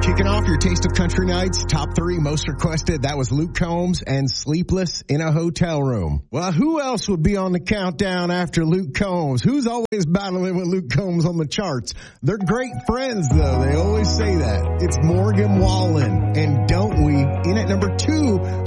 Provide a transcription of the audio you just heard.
Kicking off your Taste of Country Nights, top 3 most requested. That was Luke Combs and Sleepless in a Hotel Room. Well, who else would be on the countdown after Luke Combs? Who's always battling with Luke Combs on the charts? They're great friends, though. They always say that. It's Morgan Wallen and Don't We in at number 2